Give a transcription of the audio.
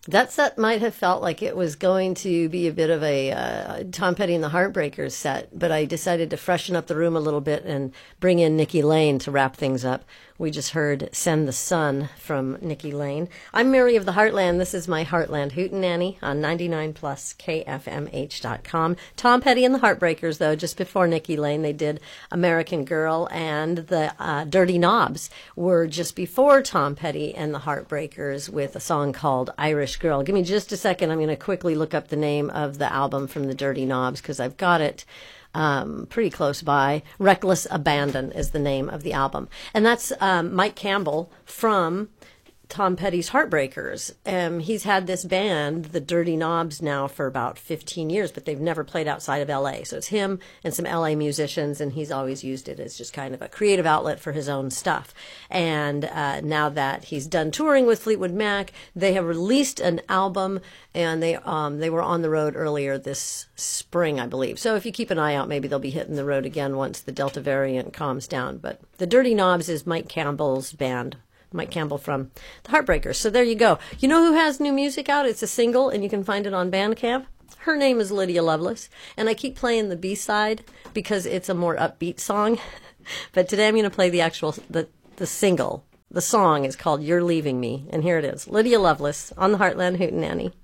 That set might have felt like it was going to be a bit of a Tom Petty and the Heartbreakers set, but I decided to freshen up the room a little bit and bring in Nikki Lane to wrap things up. We just heard Send the Sun from Nikki Lane. I'm Mary of the Heartland. This is my Heartland Hootenanny on 99 plus KFMH.com. Tom Petty and the Heartbreakers, though, just before Nikki Lane, they did American Girl, and the Dirty Knobs were just before Tom Petty and the Heartbreakers with a song called Irish Girl. Give me just a second. I'm going to quickly look up the name of the album from the Dirty Knobs because I've got it pretty close by. Reckless Abandon is the name of the album. And that's Mike Campbell from Tom Petty's Heartbreakers. He's had this band, the Dirty Knobs, now for about 15 years, but they've never played outside of L.A. So it's him and some L.A. musicians, and he's always used it as just kind of a creative outlet for his own stuff. And now that he's done touring with Fleetwood Mac, they have released an album, and they were on the road earlier this spring, I believe. So if you keep an eye out, maybe they'll be hitting the road again once the Delta variant calms down. But the Dirty Knobs is Mike Campbell's band. Mike Campbell from the Heartbreakers. So there you go. You know who has new music out? It's a single, and you can find it on Bandcamp. Her name is Lydia Lovelace, and I keep playing the B-side because it's a more upbeat song. But today I'm going to play the actual, the single. The song is called You're Leaving Me, and here it is. Lydia Lovelace on the Heartland Hootenanny.